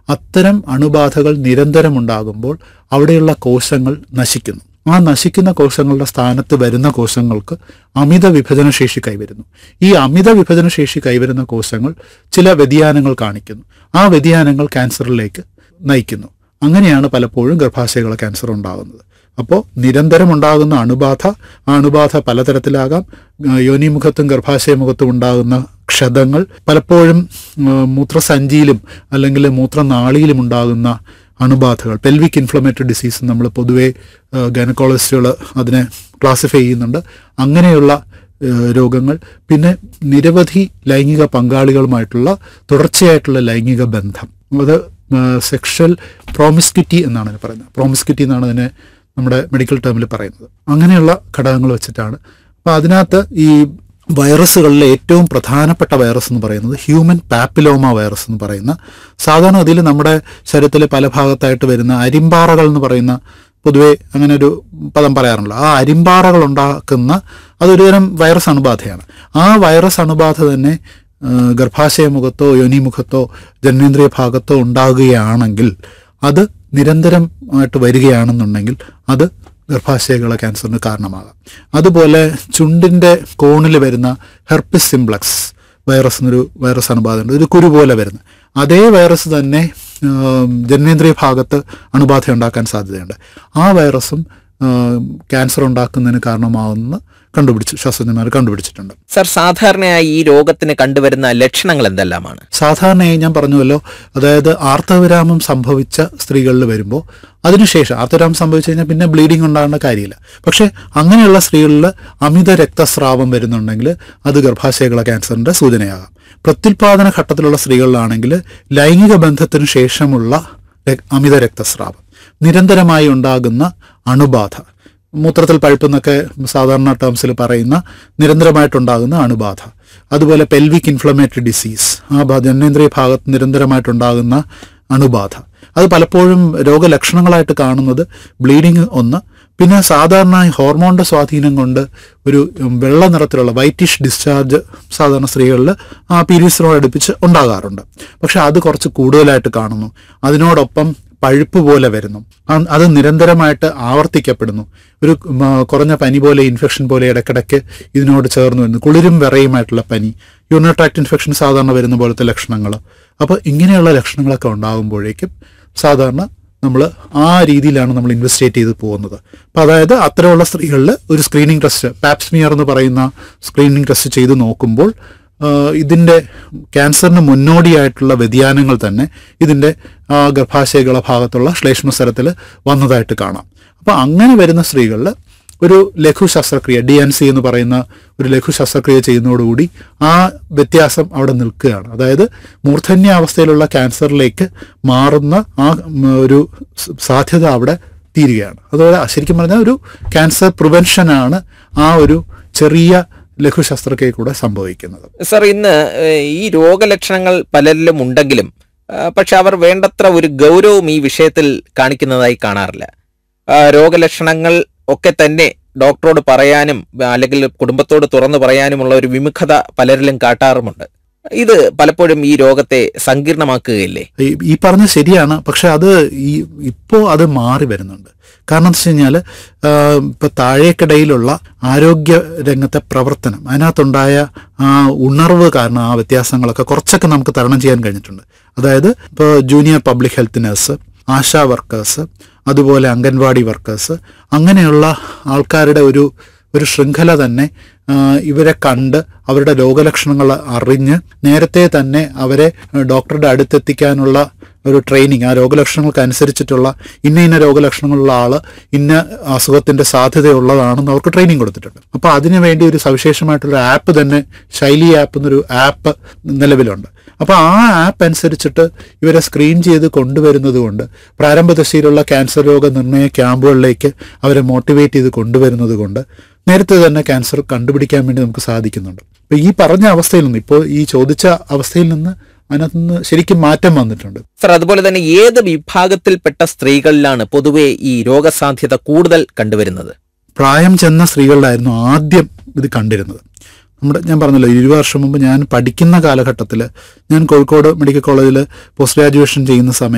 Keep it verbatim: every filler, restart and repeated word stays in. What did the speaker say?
അത്തരം അണുബാധകൾ നിരന്തരം ഉണ്ടാകുമ്പോൾ അവിടെയുള്ള കോശങ്ങൾ നശിക്കുന്നു. ആ നശിക്കുന്ന കോശങ്ങളുടെ സ്ഥാനത്ത് വരുന്ന കോശങ്ങൾക്ക് അമിത വിഭജനശേഷി കൈവരുന്നു. ഈ അമിത വിഭജനശേഷി കൈവരുന്ന കോശങ്ങൾ ചില വ്യതിയാനങ്ങൾ കാണിക്കുന്നു. ആ വ്യതിയാനങ്ങൾ ക്യാൻസറിലേക്ക് നയിക്കുന്നു. അങ്ങനെയാണ് പലപ്പോഴും ഗർഭാശയകള ക്യാൻസർ ഉണ്ടാകുന്നത്. അപ്പോൾ നിരന്തരം ഉണ്ടാകുന്ന അണുബാധ, ആ അണുബാധ പലതരത്തിലാകാം. യോനിമുഖത്തും ഗർഭാശയമുഖത്തും ഉണ്ടാകുന്ന ക്ഷതങ്ങൾ, പലപ്പോഴും മൂത്രസഞ്ചിയിലും അല്ലെങ്കിൽ മൂത്രനാളിയിലും ഉണ്ടാകുന്ന അണുബാധകൾ, പെൽവിക് ഇൻഫ്ലമേറ്ററി ഡിസീസ് നമ്മൾ പൊതുവെ ഗൈനക്കോളജിസ്റ്റുകൾ അതിനെ ക്ലാസിഫൈ ചെയ്യുന്നുണ്ട്. അങ്ങനെയുള്ള രോഗങ്ങൾ, പിന്നെ നിരവധി ലൈംഗിക പങ്കാളികളുമായിട്ടുള്ള തുടർച്ചയായിട്ടുള്ള ലൈംഗിക ബന്ധം, അത് സെക്ഷൽ പ്രോമിസ്ക്യൂറ്റി എന്നാണ് അതിന് പറയുന്നത്. പ്രോമിസ്ക്യൂറ്റി എന്നാണ് അതിനെ നമ്മുടെ മെഡിക്കൽ ടേമിൽ പറയുന്നത്. അങ്ങനെയുള്ള ഘടകങ്ങൾ വെച്ചിട്ടാണ്. അപ്പോൾ അതിനകത്ത് ഈ വൈറസുകളിലെ ഏറ്റവും പ്രധാനപ്പെട്ട വൈറസ് എന്ന് പറയുന്നത് ഹ്യൂമൻ പാപ്പിലോമ വൈറസ് എന്ന് പറയുന്ന, സാധാരണ അതിൽ നമ്മുടെ ശരീരത്തിലെ പല ഭാഗത്തായിട്ട് വരുന്ന അരിമ്പാറകൾ എന്ന് പറയുന്ന, പൊതുവെ അങ്ങനെ ഒരു പദം പറയാറുണ്ടല്ലോ, ആ അരിമ്പാറകൾ ഉണ്ടാക്കുന്ന അതൊരു തരം വൈറസ് അണുബാധയാണ്. ആ വൈറസ് അണുബാധ തന്നെ ഗർഭാശയമുഖത്തോ യോനിമുഖത്തോ ജനനേന്ദ്രിയ ഭാഗത്തോ ഉണ്ടാകുകയാണെങ്കിൽ, അത് നിരന്തരമായിട്ട് വരികയാണെന്നുണ്ടെങ്കിൽ അത് ഗർഭാശയകള ക്യാൻസറിന് കാരണമാകാം. അതുപോലെ ചുണ്ടിൻ്റെ കോണിൽ വരുന്ന ഹെർപ്പിസ് സിംപ്ലക്സ് വൈറസ് എന്നൊരു വൈറസ് അണുബാധയുണ്ട്. ഒരു കുരു പോലെ വരുന്ന അതേ വൈറസ് തന്നെ ജനനേന്ദ്രിയ ഭാഗത്ത് അണുബാധ ഉണ്ടാക്കാൻ സാധ്യതയുണ്ട്. ആ വൈറസും ക്യാൻസർ ഉണ്ടാക്കുന്നതിന് കാരണമാവുമെന്ന് കണ്ടുപിടിച്ചു ശാസ്ത്രജ്ഞന്മാർ കണ്ടുപിടിച്ചിട്ടുണ്ട്. സർ, സാധാരണയായി ഈ രോഗത്തിന് കണ്ടുവരുന്ന ലക്ഷണങ്ങൾ എന്തെല്ലാമാണ്? സാധാരണയായി ഞാൻ പറഞ്ഞുവല്ലോ, അതായത് ആർത്തവിരാമം സംഭവിച്ച സ്ത്രീകളിൽ വരുമ്പോൾ അതിനുശേഷം ആർത്തവിരാമം സംഭവിച്ചു കഴിഞ്ഞാൽ പിന്നെ ബ്ലീഡിങ് ഉണ്ടാകേണ്ട കാര്യമില്ല. പക്ഷേ അങ്ങനെയുള്ള സ്ത്രീകളിൽ അമിത രക്തസ്രാവം വരുന്നുണ്ടെങ്കിൽ അത് ഗർഭാശയകള ക്യാൻസറിൻ്റെ സൂചനയാകാം. പ്രത്യുൽപാദന ഘട്ടത്തിലുള്ള സ്ത്രീകളിലാണെങ്കിൽ ലൈംഗിക ബന്ധത്തിന് ശേഷമുള്ള അമിത രക്തസ്രാവം, നിരന്തരമായി ഉണ്ടാകുന്ന അണുബാധ, മൂത്രത്തിൽ പഴുപ്പെന്നൊക്കെ സാധാരണ ടേംസിൽ പറയുന്ന നിരന്തരമായിട്ടുണ്ടാകുന്ന അണുബാധ, അതുപോലെ പെൽവിക് ഇൻഫ്ലമേറ്ററി ഡിസീസ്, ആ ജനനേന്ദ്രിയ ഭാഗത്ത് നിരന്തരമായിട്ടുണ്ടാകുന്ന അണുബാധ, അത് പലപ്പോഴും രോഗലക്ഷണങ്ങളായിട്ട് കാണുന്നത് ബ്ലീഡിങ് ഒന്ന്, പിന്നെ സാധാരണ ഹോർമോണിൻ്റെ സ്വാധീനം കൊണ്ട് ഒരു വെള്ള നിറത്തിലുള്ള വൈറ്റിഷ് ഡിസ്ചാർജ് സാധാരണ സ്ത്രീകളിൽ ആ പീരീഡ്സിനോട് അടുപ്പിച്ച് ഉണ്ടാകാറുണ്ട്. പക്ഷെ അത് കുറച്ച് കൂടുതലായിട്ട് കാണുന്നു. അതിനോടൊപ്പം പഴുപ്പ് പോലെ വരുന്നു, അത് നിരന്തരമായിട്ട് ആവർത്തിക്കപ്പെടുന്നു. ഒരു കുറഞ്ഞ പനി പോലെ, ഇൻഫെക്ഷൻ പോലെ ഇടയ്ക്കിടയ്ക്ക് ഇതിനോട് ചേർന്ന് വരുന്നു. കുളിരും വിറയുമായിട്ടുള്ള പനി, യൂറിനറി ട്രാക്ട് ഇൻഫെക്ഷൻ സാധാരണ വരുന്ന പോലത്തെ ലക്ഷണങ്ങൾ. അപ്പോൾ ഇങ്ങനെയുള്ള ലക്ഷണങ്ങളൊക്കെ ഉണ്ടാകുമ്പോഴേക്കും സാധാരണ നമ്മൾ ആ രീതിയിലാണ് നമ്മൾ ഇൻവെസ്റ്റിഗേറ്റ് ചെയ്ത് പോകുന്നത്. അപ്പോൾ അതായത് അത്തരമുള്ള സ്ത്രീകളിൽ ഒരു സ്ക്രീനിങ് ടെസ്റ്റ്, പാപ്സ്മിയർ എന്ന് പറയുന്ന സ്ക്രീനിങ് ടെസ്റ്റ് ചെയ്ത് നോക്കുമ്പോൾ ഇതിൻ്റെ ക്യാൻസറിന് മുന്നോടിയായിട്ടുള്ള വ്യതിയാനങ്ങൾ തന്നെ ഇതിൻ്റെ ഗർഭാശയകള ഭാഗത്തുള്ള ശ്ലേഷ്മസ്തരത്തിൽ വന്നതായിട്ട് കാണാം. അപ്പോൾ അങ്ങനെ വരുന്ന സ്ത്രീകളിൽ ഒരു ലഘു ശസ്ത്രക്രിയ, ഡി എൻ സി എന്ന് പറയുന്ന ഒരു ലഘു ശസ്ത്രക്രിയ ചെയ്യുന്നതോടുകൂടി ആ വ്യത്യാസം അവിടെ നിൽക്കുകയാണ്. അതായത് മൂർധന്യാവസ്ഥയിലുള്ള ക്യാൻസറിലേക്ക് മാറുന്ന ആ ഒരു സാധ്യത അവിടെ തീരുകയാണ്. അതുപോലെ ശരിക്കും പറഞ്ഞാൽ ഒരു ക്യാൻസർ പ്രിവെൻഷനാണ് ആ ഒരു ചെറിയ ലഘു ശസ്ത്രക്രിയ കൂടെ സംഭവിക്കുന്നത്. സർ, ഇന്ന് ഈ രോഗലക്ഷണങ്ങൾ പലരിലും ഉണ്ടെങ്കിലും പക്ഷെ അവർ വേണ്ടത്ര ഒരു ഗൗരവം ഈ വിഷയത്തിൽ കാണിക്കുന്നതായി കാണാറില്ല. രോഗലക്ഷണങ്ങൾ ഒക്കെ തന്നെ ഡോക്ടറോട് പറയാനും അല്ലെങ്കിൽ കുടുംബത്തോട് തുറന്നു പറയാനുമുള്ള ഒരു വിമുഖത പലരിലും കാട്ടാറുമുണ്ട്. ഇത് പലപ്പോഴും ഈ രോഗത്തെ സങ്കീർണമാക്കുകയില്ലേ? ഈ പറഞ്ഞ ശരിയാണ്. പക്ഷെ അത് ഈ ഇപ്പോൾ അത് മാറി വരുന്നുണ്ട്. കാരണം എന്താ വെച്ച് കഴിഞ്ഞാൽ ഇപ്പോൾ താഴേക്കിടയിലുള്ള ആരോഗ്യ രംഗത്തെ പ്രവർത്തനം, അതിനകത്തുണ്ടായ ആ ഉണർവ് കാരണം ആ വ്യത്യാസങ്ങളൊക്കെ കുറച്ചൊക്കെ നമുക്ക് തരണം ചെയ്യാൻ കഴിഞ്ഞിട്ടുണ്ട്. അതായത് ഇപ്പോൾ junior public health nurse, ASHA workers, അതുപോലെ അംഗൻവാടി വർക്കേഴ്സ്, അങ്ങനെയുള്ള ആൾക്കാരുടെ ഒരു ഒരു ശൃംഖല തന്നെ ഇവരെ കണ്ട് അവരുടെ രോഗലക്ഷണങ്ങൾ അറിഞ്ഞ് നേരത്തെ തന്നെ അവരെ ഡോക്ടറുടെ അടുത്തെത്തിക്കാനുള്ള ഒരു ട്രെയിനിങ്, ആ രോഗലക്ഷണങ്ങൾക്ക് അനുസരിച്ചിട്ടുള്ള ഇന്ന ഇന്ന രോഗലക്ഷണങ്ങളുള്ള ആൾ ഇന്ന അസുഖത്തിൻ്റെ സാധ്യതയുള്ളതാണെന്ന് അവർക്ക് ട്രെയിനിങ് കൊടുത്തിട്ടുണ്ട്. അപ്പോൾ അതിനു വേണ്ടി ഒരു സവിശേഷമായിട്ടുള്ള ആപ്പ് തന്നെ, ശൈലി ആപ്പ് എന്നൊരു ആപ്പ് നിലവിലുണ്ട്. അപ്പോൾ ആ ആപ്പ് അനുസരിച്ചിട്ട് ഇവരെ സ്ക്രീൻ ചെയ്ത് കൊണ്ടുവരുന്നത് കൊണ്ട് പ്രാരംഭദശയിലുള്ള ക്യാൻസർ രോഗ നിർണയ ക്യാമ്പുകളിലേക്ക് അവരെ മോട്ടിവേറ്റ് ചെയ്ത് കൊണ്ടുവരുന്നത് കൊണ്ട് നേരത്തെ തന്നെ ക്യാൻസർ കണ്ടുപിടിക്കാൻ വേണ്ടി നമുക്ക് സാധിക്കുന്നുണ്ട്. അപ്പോൾ ഈ പറഞ്ഞ അവസ്ഥയിൽ നിന്ന്, ഇപ്പോൾ ഈ ചോദിച്ച അവസ്ഥയിൽ നിന്ന് അതിനകത്ത് നിന്ന് ശരിക്കും മാറ്റം വന്നിട്ടുണ്ട്. സർ, അതുപോലെ തന്നെ ഏത് വിഭാഗത്തിൽപ്പെട്ട സ്ത്രീകളിലാണ് പൊതുവെ ഈ രോഗസാധ്യത കൂടുതൽ കണ്ടുവരുന്നത്? പ്രായം ചെന്ന സ്ത്രീകളിലായിരുന്നു ആദ്യം ഇത് കണ്ടിരുന്നത്. നമ്മുടെ ഞാൻ പറഞ്ഞല്ലോ, ഇരുപത് വർഷം മുമ്പ് ഞാൻ പഠിക്കുന്ന കാലഘട്ടത്തിൽ, ഞാൻ കോഴിക്കോട് മെഡിക്കൽ കോളേജിൽ പോസ്റ്റ് ഗ്രാജുവേഷൻ ചെയ്യുന്ന സമയം